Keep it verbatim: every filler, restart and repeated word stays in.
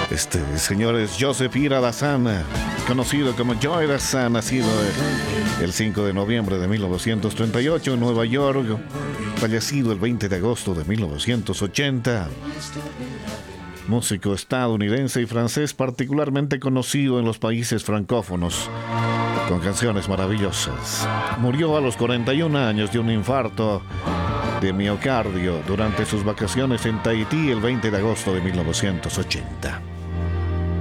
Este señor es Joseph Ira Dassin, conocido como Joe Dassin, nacido el cinco de noviembre de mil novecientos treinta y ocho en Nueva York, fallecido el veinte de agosto de mil novecientos ochenta. Músico estadounidense y francés particularmente conocido en los países francófonos, con canciones maravillosas. Murió a los cuarenta y un años de un infarto de miocardio durante sus vacaciones en Tahití el veinte de agosto de mil novecientos ochenta.